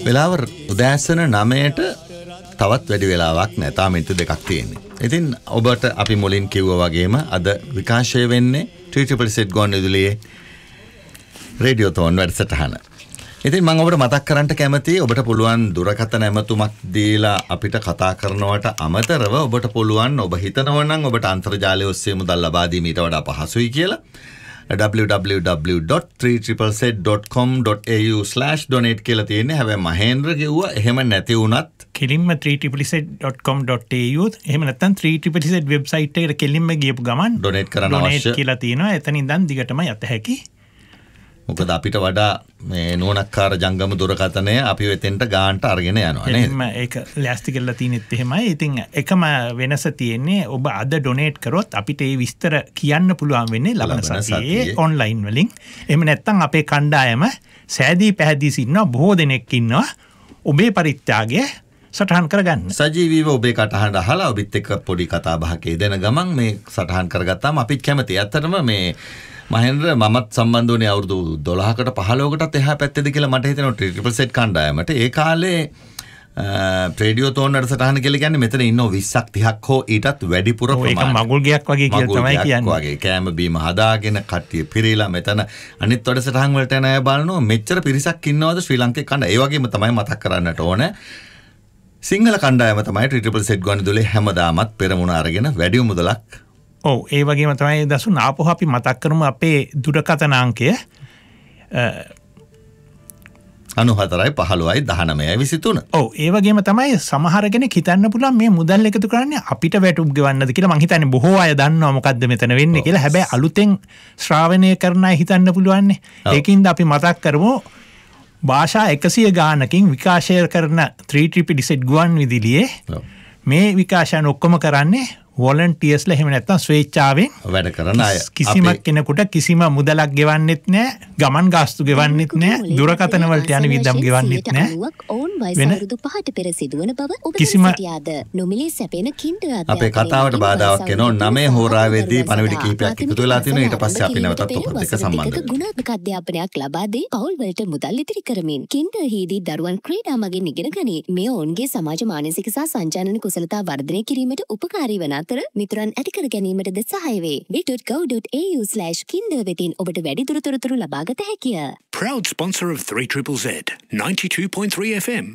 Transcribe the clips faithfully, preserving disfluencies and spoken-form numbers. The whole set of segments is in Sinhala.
වෙලාව උදෑසන නවයට තවත් වැඩි වෙලාවක් නැහැ. තාම මිනිත්තු දෙකක් තියෙන්නේ. ඉතින් ඔබට අපි මුලින් කිව්වා වගේම අද විකාශය වෙන්නේ ත්‍රී ට්‍රිපල් සෙට් ගුවන්විදුලියේ රේඩියෝ තෝන් වැඩසටහන. ඉතින් මම ඔබට මතක් කරන්න කැමතියි ඔබට පුළුවන් දුරකථන ඇමතුමක් දීලා අපිට කතා කරනවට අමතරව ඔබට පුළුවන් ඔබ හිතනවා නම් ඔබට අන්තර්ජාලය ඔස්සේ මුදල් ලබා දීම ඊට වඩා පහසුයි කියලා w w w dot three triple set dot com dot a u slash donate කියලා තියෙන්නේ. හැබැයි මහේන්ද්‍ර කිව්වා එහෙම නැති වුණත් කෙලින්ම three triple set dot com dot a u එහෙම නැත්නම් three triple set වෙබ්සයිට් එකට කෙලින්ම ගියපු ගමන් ඩොනේට් කරන්න අවශ්‍ය ඩොනේට් කියලා තියෙනවා. එතන ඉඳන් දිගටම යත හැකි. මොකද අපිට වඩා මේ නුවණක්කාර ජංගම දුරකථනය අපි වෙතෙන්ට ගානට අරගෙන යනවා නේද? එහෙම ඒක ලෑස්ති කරලා තියෙනෙත් එහෙමයි. ඉතින් එකම වෙනස තියෙන්නේ ඔබ අද ඩොනේට් කරොත් අපිට ඒ විස්තර කියන්න පුළුවන් වෙන්නේ ලබන සතියේ ඔන්ලයින් වලින්. එහෙම නැත්නම් අපේ කණ්ඩායම සෑදී පැහැදී සිටිනවා බොහෝ දෙනෙක් ඉන්නවා ඔබේ පරිත්‍යාගය සටහන් කරගන්න. සජීවීව ඔබේ කටහඬ අහලා ඔබත් එක්ක පොඩි කතා බහක යෙදෙන ගමන් මේ සටහන් කරගත්තාම අපිත් කැමතියි. ඇත්තටම මේ මහේන්ද්‍ර මමත් සම්බන්ධ වුණේ අවුරුදු දොළහකට පහළොවකටත් එහා පැත්තේද කියලා මට හිතෙනවා ට්‍රිපල් සෙට් කණ්ඩායමට. ඒ කාලේ රේඩියෝ තෝන් වැඩසටහන කියලා කියන්නේ මෙතන ඉන්නෝ විස්සක් තිහක් හෝ ඊටත් වැඩිපුර ප්‍රමාණයක්. ඒක මගුල් ගයක් වගේ කියලා තමයි කියන්නේ. වගේ කෑම බීම හදාගෙන කට්ටිය පිරීලා මෙතන අනිත් වැඩසටහන් වලට යන අය බලනවා මෙච්චර පිරිසක් ඉන්නවද ශ්‍රී ලංකේ කණ්ඩායම. ඒ වගේම තමයි මතක් කරන්නට ඕනේ සිංහල කණ්ඩායම තමයි ට්‍රිපල් සෙට් ගුවන්විදුලියේ හැමදාමත් පෙරමුණ අරගෙන වැඩි මුදලක්. ඔව් ඒ වගේම තමයි දසුන් ආපහු අපි මතක් කරමු අපේ දුරකථන අංකය අනුහතරයි පහළොවයි දහනවයයි විසිතුන. ඔව් ඒ වගේම තමයි සමහර කෙනෙක් හිතන්න පුළුවන් මේ මුදල් එකතු කරන්නේ අපිට වැටුප් ගෙවන්නද කියලා. මං හිතන්නේ බොහෝ අය දන්නවා මොකද්ද මෙතන වෙන්නේ කියලා. හැබැයි අලුතෙන් ශ්‍රාවණය කරන අය හිතන්න පුළුවන්. ඒකින්ද අපි මතක් කරමු භාෂා එකසිය ගානකින් විකාශය කරන ත්‍රී ට්‍රිපල් සෙට් ගුවන්විදුලියේ මේ විකාශයන් ඔක්කොම කරන්නේ වොලන්ටියර්ස්ලා එහෙම නැත්නම් ස්වේච්ඡාවෙන් වැඩ කරන අය. කිසිම කෙනෙකුට කිසිම මුදලක් ගෙවන්නෙත් නැහැ, ගමන් ගාස්තු ගෙවන්නෙත් නැහැ, දුරකථන වලට යන වියදම් ගෙවන්නෙත් නැහැ. වෙන පහට පෙර සිදුවන බව ඔබ කිසිම නොමිලේ සැපෙන කින්ඩර් අපේ කතාවට බාධාවක් එනවා. නවය හෝරාවේදී පණවිඩ කිහිපයක් එකතු වෙලා තිනවා. ඊට පස්සේ අපි නැවතත් ඔබත් එක්ක සම්බන්ධ වෙනවා. ගුණාත්මක අධ්‍යාපනයක් ලබා දී පවුල් වලට මුදල් ඉතිරි කරමින් කින්ඩර් හිදී දරුවන් ක්‍රීඩා මගින් ඉගෙන ගනී. මේ ඔවුන්ගේ සමාජ මානසික සහ සංජානන කුසලතා වර්ධනය කිරීමට උපකාරී වන අතර මිතුරන් ඇති කර ගැනීමටද සහාය වේ. bit dot go dot a u slash kinder වෙතින් ඔබට වැඩි දුරතොරතුරු ලබාගත හැකිය. Proud sponsor of three triple Z ninety-two point three F M.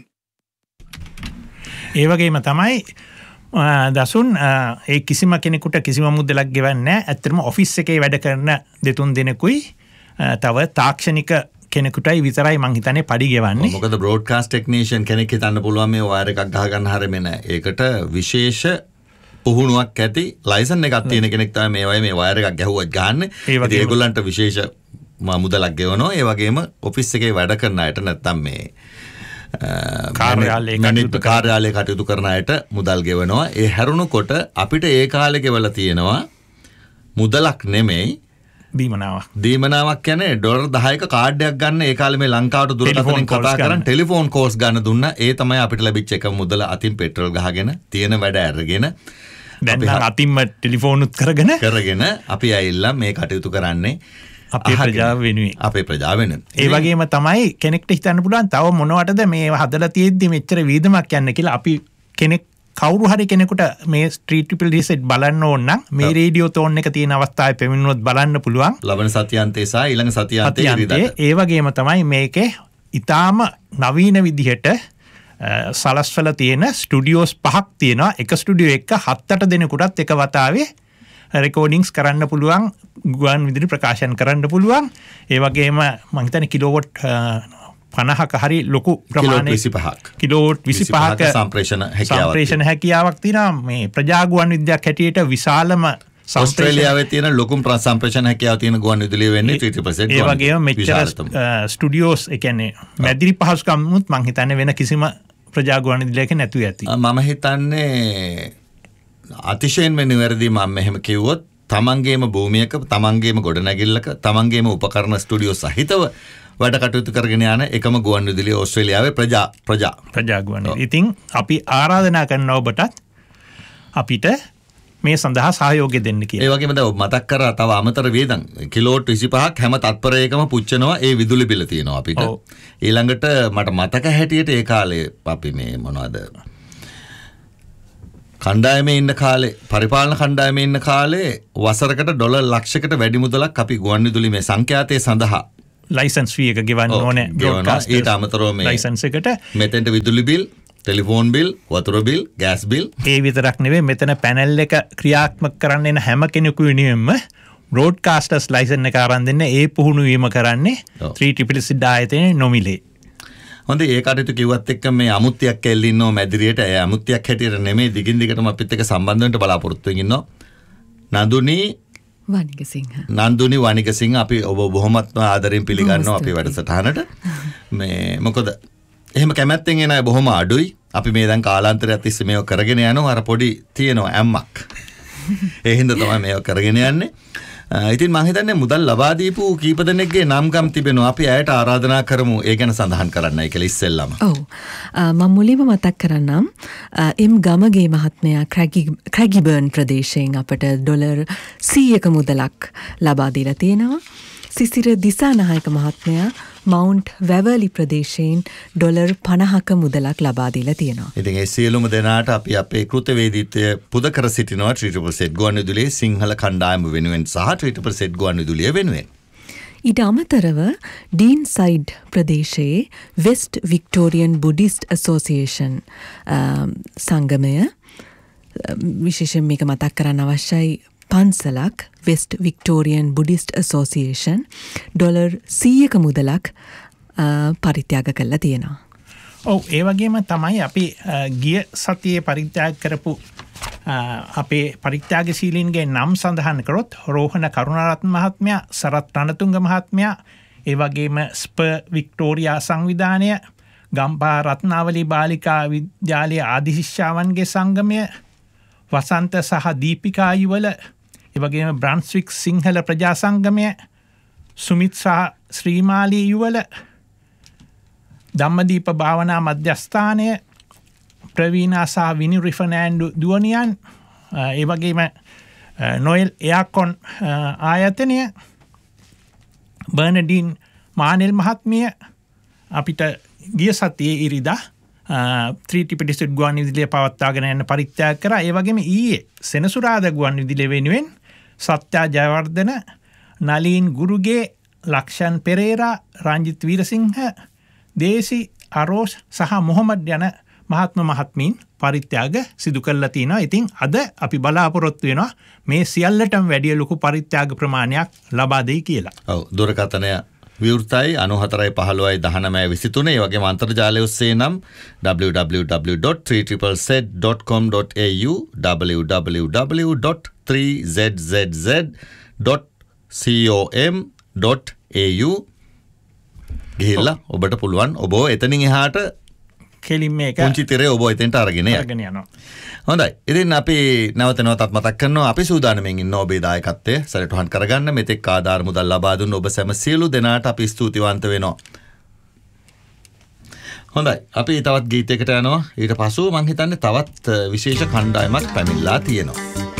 ඒ වගේම තමයි දසුන් ඒ කිසිම කෙනෙකුට කිසිම මුදලක් ගෙවන්නේ නැහැ. ඇත්තටම ඔෆිස් එකේ වැඩ කරන දෙතුන් දෙනෙකුයි තව තාක්ෂණික කෙනෙකුටයි විතරයි මං හිතන්නේ පඩි ගෙවන්නේ. මොකද බ්‍රෝඩ්කාස්ට් ටෙක්නීෂියන් කෙනෙක් හිතන්න පුළුවන් මේ වයර් එකක් ගහ ගන්න හැරෙන්නේ නැහැ. ඒකට විශේෂ පුහුණුවක් ඇති ලයිසන් එකක් තියෙන කෙනෙක් තමයි මේ වගේ මේ වයර් එකක් ගැහුවත් ගහන්නේ. ඉතින් ඒගොල්ලන්ට විශේෂ මුදලක් ගෙවනවා. ඒ වගේම ඔෆිස් එකේ වැඩ කරන අයට නැත්තම් මේ කාර්යාලයේ කටයුතු කරන අයට මුදල් ගෙවනවා. ඒ හැරුණකොට අපිට ඒ කාලේ ගෙවලා තියෙනවා මුදලක් නෙමෙයි දීමනාවක්. දීමනාවක් කියන්නේ ඩොලර් දහයක කාඩ් එකක් ගන්න ඒ කාලේ මේ ලංකාවට දුරකථනෙන් කතා කරන් ටෙලිෆෝන් කෝල්ස් ගන්න දුන්නා. ඒ තමයි අපිට ලැබිච්ච එක මුදල. අතින් පෙට්‍රල් ගහගෙන තියෙන වැඩ අරගෙන දැන් නම් අතින්ම ටෙලිෆෝනුත් කරගෙන කරගෙන අපි ඇවිල්ලා මේ කටයුතු කරන්නේ අපේ ප්‍රජාව වෙනුවෙන්. අපේ ප්‍රජාව වෙනුවෙන්. ඒ වගේම තමයි කෙනෙක්ට හිතන්න පුළුවන් තව මොනවටද මේ හදලා තියෙද්දි මෙච්චර වීදමක් යන්නේ කියලා. අපි කෙනෙක් කවුරු හරි කෙනෙකුට මේ ත්‍රී ට්‍රිපල් සෙට් බලන්න ඕන නම් මේ රේඩියෝ තෝන් එක තියෙන අවස්ථාවේ පැමිණුණොත් බලන්න පුළුවන්. ලබන සතියාන්තයේ සහ ඊළඟ සතියාන්තයේ ඉරිදා. ඒ වගේම තමයි මේකේ ඊටාම නවීන විදිහට සලස්වල තියෙන ස්ටුඩියෝස් පහක් තියෙනවා. එක ස්ටුඩියෝ එක හත් අට දෙනෙකුටත් එක වතාවේ රෙකෝඩින්ග්ස් කරන්න පුළුවන්, ගුවන් විදුලි ප්‍රකාශන කරන්න පුළුවන්. ඒ වගේම මම හිතන්නේ කිලෝවොට් පනහක හරි ලොකු ප්‍රමාණයක් කිලෝවොට් විසිපහක සම්ප්‍රේෂණ හැකියාවක් සම්ප්‍රේෂණ හැකියාවක් තියෙනවා. මේ ප්‍රජා ගුවන් විද්‍යාවක් හැටියට විශාලම ඕස්ට්‍රේලියාවේ තියෙන ලොකුම සම්ප්‍රේෂණ හැකියාව තියෙන ගුවන් විදුලිය වෙන්නේ ත්‍රී ට්‍රිපල් සෙට්. ඒ වගේම මෙච්චර ස්ටුඩියෝස් ඒ කියන්නේ මැදිරි පහසුකම්මුත් මම හිතන්නේ වෙන කිසිම ප්‍රජා ගුවන් විදුලියක නැතුව ඇති. මම හිතන්නේ අතිශයින්ම නිවැරදි මම මෙහෙම කිව්වොත් තමන්ගේම භූමියක තමන්ගේම ගොඩනැගිල්ලක තමන්ගේම උපකරණ ස්ටුඩියෝ සහිතව වැඩ කටයුතු කරගෙන යන එකම ගුවන් විදුලිය ඕස්ට්‍රේලියාවේ ප්‍රජා ප්‍රජා ප්‍රජා ගුවන්. ඉතින් අපි ආරාධනා කරන ඔබටත් අපිට මේ සඳහා සහයෝගය දෙන්න කියලා. ඒ වගේම දැන් මතක් කරා තව අමතර වියදම් කිලෝවොට් විසිපහක් හැම තත්පරයකම පුච්චනවා ඒ විදුලි බිල තියෙනවා අපිට. ඊළඟට මට මතක හැටියට ඒ කාලේ අපි මේ මොනවද කණ්ඩායමේ ඉන්න කාලේ පරිපාලන කණ්ඩායමේ ඉන්න කාලේ වසරකට ඩොලර් ලක්ෂයකට වැඩි මුදලක් අපි ගුවන්විදුලි මේ සංඛ්‍යාතය සඳහා ලයිසන්ස් ෆී එක ගෙවන්න ඕනේ බ්‍රෝඩ්කාස්ට් ඊට අමතරව මේ ලයිසන්ස් එකට මෙතෙන්ට විදුලි බිල් ටෙලිෆෝන් බිල් වතුර බිල් ගෑස් බිල් ඒ විතරක් නෙවෙයි මෙතන පැනල් එක ක්‍රියාත්මක කරන්න එන හැම කෙනෙකු වෙනුවෙන්ම බ්‍රෝඩ්කාස්ටර්ස් ලයිසන් එක අරන් දෙන්න ඒ පුහුණු වීම කරන්නේ ත්‍රී ට්‍රිපල් සෙඩ් ආයතනයේ නොමිලේ. හොඳයි ඒ කටයුතු කිව්වත් එක්ක මේ අමුත්‍යක් ඇල්ල ඉන්නව මැදිරියට ඒ අමුත්‍යක් හැටියට නෙමෙයි දිගින් දිගටම අපිත් එක්ක සම්බන්ධ වෙන්න බලාපොරොත්තු වෙමින් ඉන්නවා නඳුනි වනිගසිංහ නන්දුනි වනිගසිංහ අපි ඔබ බොහොමත්ම ආදරෙන් පිළිගන්නවා අපේ වැඩසටහනට මේ මොකද එහෙම කැමැත්තෙන් එන අය බොහොම අඩුයි අපි මේ දැන් කාලාන්තරයක් තිස්සේ මේක කරගෙන යනවා අර පොඩි තියෙනවා ඇම්මක් ඒ හින්දා තමයි මේක කරගෙන යන්නේ ඉතින් මම හිතන්නේ මුදල් ලබා දීපු කීප දෙනෙක්ගේ නම්කම් තිබෙනවා අපි ඇයට ආරාධනා කරමු ඒ ගැන සඳහන් කරන්නයි කියලා ඉස්සෙල්ලාම ඔව් මම මුලින්ම මතක් කරන්නම් එම් ගමගේ මහත්මයා ක්‍රැගිබර්න් ප්‍රදේශයෙන් අපට ඩොලර් සීයක මුදලක් ලබා දීලා තියෙනවා සිසිර දිසානායක මහත්මයා මවුන්ට් වැවර්ලි ප්‍රදේශයෙන් ඩොලර් පනහක මුදලක් ලබා දීලා තියෙනවා. ඉතින් ඒ සියලුම දෙනාට අපි අපේ කෘතවේදීත්වය පුද කර සිටිනවා ත්‍රී ට්‍රිපල් සෙඩ් ගුවන්විදුලියේ සිංහල කණ්ඩායම වෙනුවෙන් සහ ත්‍රී ට්‍රිපල් සෙඩ් ගුවන්විදුලිය වෙනුවෙන්. ඊට අමතරව ඩීන් සයිඩ් ප්‍රදේශයේ වෙස්ට් වික්ටෝරියන් බුඩිස්ට් ඇසෝසියේෂන් සංගමය විශේෂයෙන් මේක මතක් කරන්න අවශ්‍යයි පන්සලක් වෙස්ට් වික්ටෝරියන් බුඩිස්ට් ඇසෝසියේෂන් ඩොලර් සීයක මුදලක් පරිත්‍යාග කරලා තියෙනවා. ඔව් ඒ වගේම තමයි අපි ගිය සතියේ පරිත්‍යාග කරපු අපේ පරිත්‍යාගශීලීන්ගේ නම් සඳහන් කරොත් රෝහණ කරුණාරත්න මහත්මයා සරත් රණතුංග මහත්මයා ඒ වගේම ස්ප වික්ටෝරියා සංවිධානය ගම්පා රත්නාවලි බාලිකා විද්‍යාලය ආදි ශිෂ්‍යාවන්ගේ සංගමය වසන්ත සහ දීපිකා යුවල ඒ වගේම බ්‍රන්ස්වික් සිංහල ප්‍රජා සංගමය සුමිත් සහ ශ්‍රීමාලී යුවල ධම්මදීප භාවනා මධ්‍යස්ථානය ප්‍රවීණා සහ විනිරි ෆර්නෑන්ඩු දුවනියන් ඒ වගේම නොයල් එයාකොන් ආයතනය බර්නඩීන් මානෙල් මහත්මිය අපිට ගිය සතියේ ඉරිදා ත්‍රී ට්‍රිපල් සෙඩ් ගුවන්විදුලිය පවත්වාගෙන යන පරිත්‍යාග කරා. ඒ වගේම ඊයේ සෙනසුරාදා ගුවන්විදුලිය වෙනුවෙන් සත්‍යා ජයවර්ධන නලීන් ගුරුගේ ලක්ෂන් පෙරේරා රංජිත් වීරසිංහ දේසි අරෝස් සහ මොහොමඩ් යන මහත්ම මහත්මීන් පරිත්‍යාග සිදු කරලා තිනවා. ඉතින් අද අපි බලාපොරොත්තු වෙනවා මේ සියල්ලටම වැඩිය ලොකු පරිත්‍යාග ප්‍රමාණයක් ලබා දෙයි කියලා. ඔව් දුරකථනය විවෘතයි අනූහතරයි පහළොවයි දහනවයි විසිතුන. ඒ වගේම අන්තර්ජාලය ඔස්සේ නම් double-u double-u double-u dot three z z z dot com dot a u double-u double-u double-u dot three z z z dot com dot a u ගිහිල්ලා ඔබට පුළුවන් ඔබ එතනින් එහාට කෙලින් මේක පුංචි තිරේ ඔබ එතෙන්ට අරගෙන අරගෙන යනවා. හොඳයි. ඉතින් අපි නැවත නැවතත් මතක් කරනවා අපි සූදානම්ෙන් ඉන්න ඔබේ දායකත්වය සැලටුහන් කරගන්න. මෙතෙක් ආධාර මුදල් ලබා දුන්න ඔබ සැම සියලු දෙනාට අපි ස්තුතිවන්ත වෙනවා. හොඳයි. අපි තවත් ගීතයකට යනවා. ඊට පස්ව මම හිතන්නේ තවත් විශේෂ කණ්ඩායමක් පැමිණලා තියෙනවා.